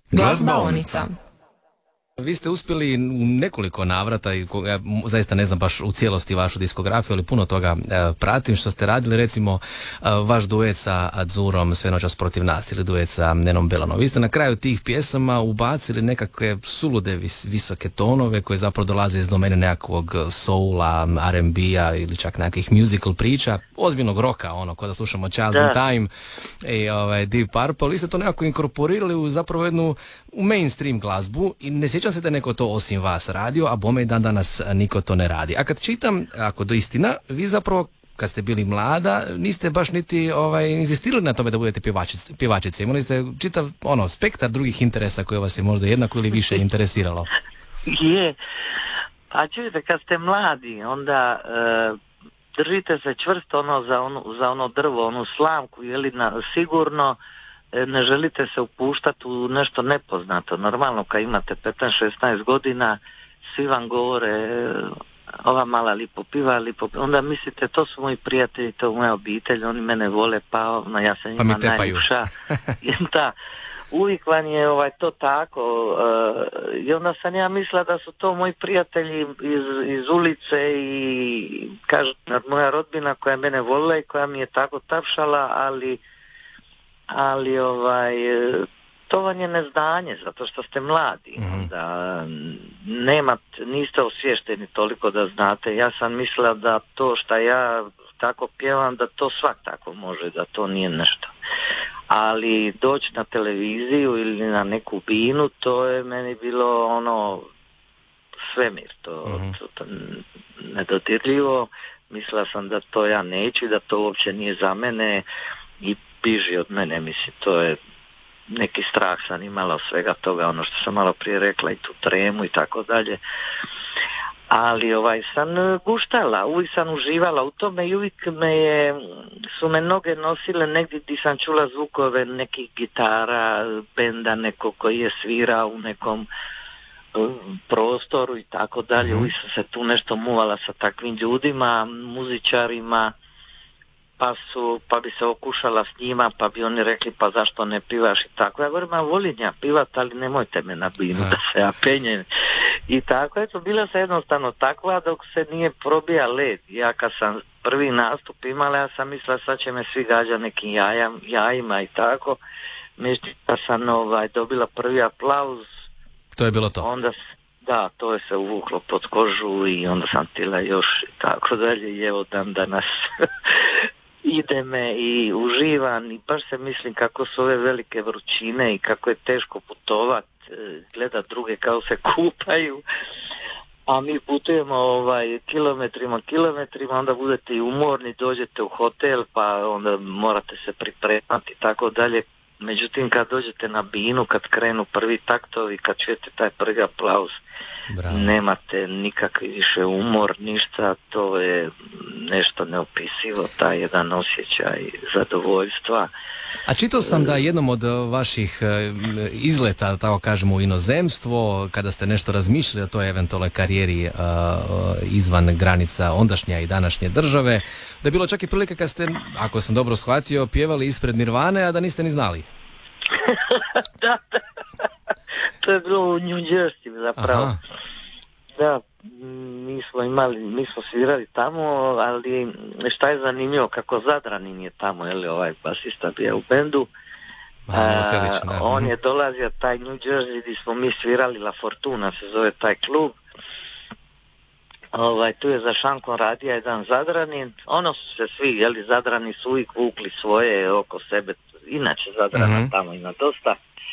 Glazbaonica. Vi ste uspjeli u nekoliko navrata, i ja zaista ne znam baš u cijelosti vašu diskografiju, ali puno toga pratim što ste radili, recimo vaš duet sa Adzurom Sve noćas protiv nas ili duet sa Nenom Belanom. Vi ste na kraju tih pjesama ubacili nekakve sulude visoke tonove koje zapravo dolaze iz domene nekakvog soula, R&B-a ili čak nekakvih musical priča, ozbiljnog roka, ono, kada slušamo Child in Time i Deep Purple. Vi ste to nekako inkorporirali u zapravo jednu u mainstream glazbu i ne sjećam se da neko to osim vas radio, a bome i dan danas niko to ne radi. A kad čitam, ako do istina, vi zapravo kad ste bili mlada, niste baš niti inzistirali na tome da budete pjevačice. Imali ste čitav spektar drugih interesa koje vas je možda jednako ili više interesiralo. Je, a čujete, kad ste mladi, onda držite se čvrsto za ono drvo, onu slamku, sigurno ne želite se upuštati u nešto nepoznato. Normalno kad imate 15-16 godina svi vam govore ova mala lipo piva, onda mislite to su moji prijatelji, to je moja obitelj, oni mene vole, pa ja sam njima najljepša. Uvijek vam je to tako i onda sam ja mislila da su to moji prijatelji iz ulice i kažem, moja rodbina koja je mene volila i koja mi je tako tapšala, ali to vam je neznanje zato što ste mladi, da niste osviješteni toliko da znate. Ja sam mislila da to što ja tako pjevam, da to svak tako može, da to nije nešto. Ali doći na televiziju ili na neku binu, to je meni bilo svemir, to nedodirljivo. Mislila sam da to ja neću, da to uopće nije za mene i biži od mene, mislim, to je neki strah sam imala od svega toga, ono što sam malo prije rekla, i tu tremu i tako dalje. Ali sam guštala, uvijek sam uživala u tome i uvijek su me noge nosile negdje gdje sam čula zvukove nekih gitara, benda nekog koji je svirao u nekom prostoru i tako dalje. Uvijek sam se tu nešto muvala sa takvim ljudima, muzičarima, pa bi se okušala s njima, pa bi oni rekli pa zašto ne pivaš i tako. Ja govorim, volim ja pivat, ali nemojte me na binu da se ja penjem. I tako, eto, bila sam jednostavno takva dok se nije probija led. Ja kad sam prvi nastup imala, ja sam mislila sad će me svi gađa nekim jajima i tako. Međutim, kad sam dobila prvi aplauz, to je bilo to. Onda da, to je se uvuklo pod kožu i onda sam tila još i tako dalje i evo dan danas ide me i uživam i baš se mislim kako su ove velike vrućine i kako je teško putovat, gledat druge kao se kupaju, a mi putujemo kilometrima, onda budete i umorni, dođete u hotel pa onda morate se pripremati i tako dalje. Međutim, kad dođete na binu, kad krenu prvi taktovi, kad čujete taj prvi aplauz, nemate nikakvi više umor, ništa, to je nešto neopisivo, taj jedan osjećaj zadovoljstva. A čitao sam da jednom od vaših izleta, tako kažemo, u inozemstvo, kada ste nešto razmišljali o toj eventualnoj karijeri izvan granica ondašnje i današnje države, da je bilo čak i prilike kad ste, ako sam dobro shvatio, pjevali ispred Nirvane, a da niste ni znali. Da. To je bilo u New Jersey zapravo. Aha. Da, mi smo svirali tamo, ali šta je zanimljivo, kako Zadranin je tamo, basista bio u bendu. On je dolazio taj New Jersey gdje smo mi svirali, La Fortuna se zove taj klub. Tu je za šankom radija jedan Zadranin. Su se svi, Zadrani su uvijek vukli svoje oko sebe, inače Zadrana tamo ima dosta.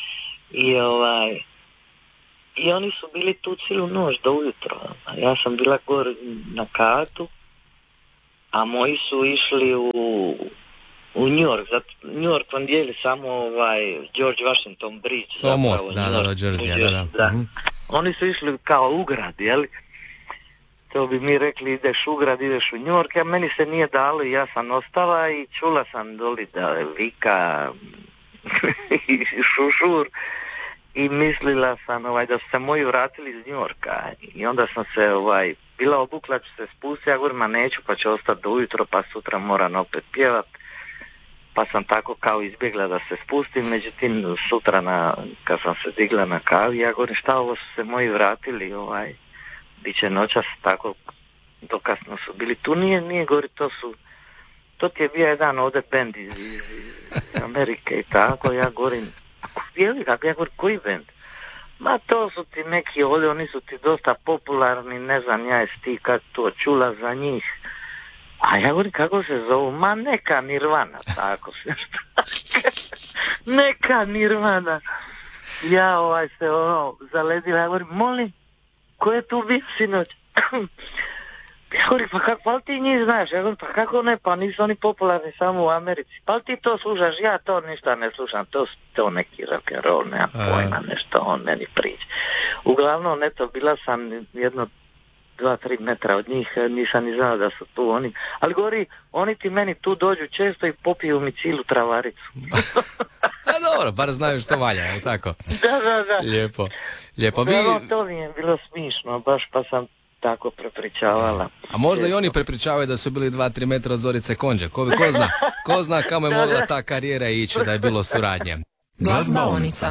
I oni su bili tu cijelu noć do ujutro. Ja sam bila gore na katu, a moji su išli u New York. New York vam dijeli samo George Washington Bridge. Samo most, do Jersey, da. Oni su išli kao u grad, to bi mi rekli ideš u grad, ideš u New York, a meni se nije dalo i ja sam ostala i čula sam doli da vika i šušur i mislila sam da su se moji vratili iz New Yorka i onda sam se bila obukla, ću se spustiti, ja govorim, neću, pa ću ostati do ujutro, pa sutra moram opet pjevat. pa sam tako kao izbjegla da se spustim, međutim sutra kad sam se digla na kavi, ja govorim šta ovo su se moji vratili, bit će noćas tako, dokasno su bili, tu nije govori, to ti je bio jedan ovdje bend iz Amerike i tako, ja govorim, ja govorim, koji bend? Ma to su ti neki ovdje, oni su ti dosta popularni, ne znam ja jesi ti kad to čula za njih. A ja govorim, kako se zovu? Ma neka Nirvana, tako se neka Nirvana. Ja se zaledila, ja govorim, molim, ko je tu bio sinoć? Ja govorim, pa li ti njih znaš? Ja govorim, pa kako ne, pa nisu oni popularni samo u Americi. Pa li ti to slušaš? Ja to ništa ne slušam, to neki rock and roll, nema pojma, nešto on meni priđe. Uglavnom, eto, bila sam jedno 2-3 metra od njih, nisam ni znao da su tu oni, ali govori, oni ti meni tu dođu često i popiju mi cijelu travaricu. A dobro, bar znaju što valja, je tako? Da. Lijepo. To mi je bilo smišno, baš pa sam tako prepričavala. A možda i oni prepričavaju da su bili 2-3 metra od Zorice Konđe. Ko zna kamo je mogla ta karijera ići da je bilo suradnje. Glazbaonica.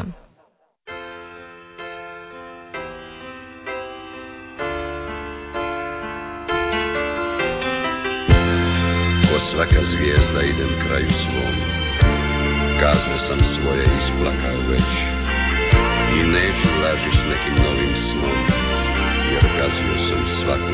Ko svaka zvijezda idem kraju svom, kazne sam svoje isplakao već i neću laži s nekim novim snom, jer gazio sam svaku